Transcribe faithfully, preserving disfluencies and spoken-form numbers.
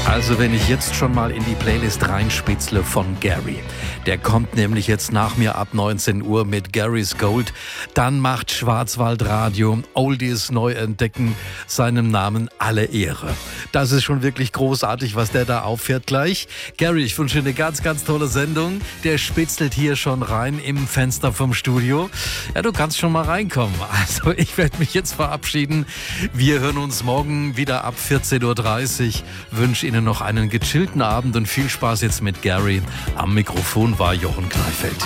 Also wenn ich jetzt schon mal in die Playlist reinspitzle von Gary, der kommt nämlich jetzt nach mir ab neunzehn Uhr mit Gary's Gold, dann macht Schwarzwaldradio Oldies neu entdecken seinem Namen alle Ehre. Das ist schon wirklich großartig, was der da auffährt gleich. Gary, ich wünsche dir eine ganz, ganz tolle Sendung. Der spitzelt hier schon rein im Fenster vom Studio. Ja, du kannst schon mal reinkommen. Also ich werde mich jetzt verabschieden. Wir hören uns morgen wieder ab vierzehn Uhr dreißig. Wünsche Ihnen noch einen gechillten Abend und viel Spaß jetzt mit Gary. Am Mikrofon war Jochen Kleifeld.